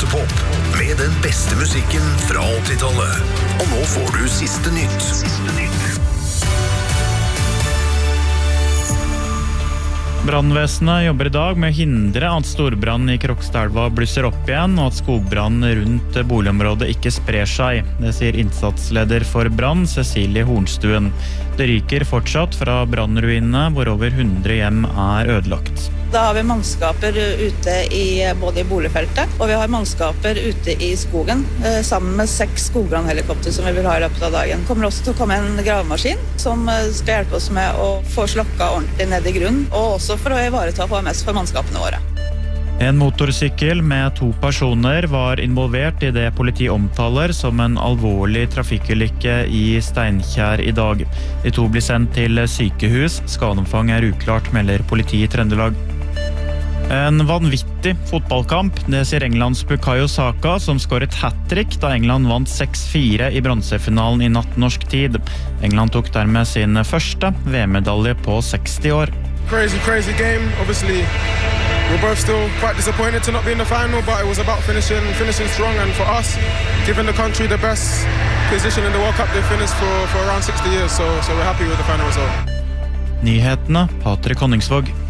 Radiopop med den beste musikken fra 80-tallet. Og nå får du siste nytt. Brannvesenet jobber i dag med å hindre at storbrannen i Krokstadelva blusser opp igjen, og at skogbrannen rundt boligområdet ikke sprer seg. Det sier innsatsleder for brann, Cecilie Hornstuen. Det ryker fortsatt fra brannruinene, hvor over 100 hjem er ødelagt. Da har vi mannskaper ute både i boligfeltet, og vi har mannskaper ute i skogen, sammen med 6 skogbrannhelikopter som vi vil ha i løpet av dagen. Det kommer også til å komme en gravemaskin som skal hjelpe oss med å få slokka ordentlig ned i grunnen, og også for å ivareta HMS for mannskapene våre. En motorsykkel med 2 personer var involvert i det politi omtaler som en alvorlig trafikkulykke i Steinkjer i dag. De 2 blir sendt til sykehus. Skadeomfang er uklart, melder politi i Trøndelag. En vanvittig fotballkamp, det sier Englands Bukayo Saka, som skåret hat-trick da England vant 6-4 i bronsefinalen i natt norsk tid. England tok dermed sin første VM-medalje på 60 år. Crazy game, obviously. We're both still quite disappointed to not be in the final, but it was about finishing strong, and for us, giving the country the best position in the World Cup they finished for around 60 years, so we're happy with the final result. Nyhetene, Patrik Honningsvåg.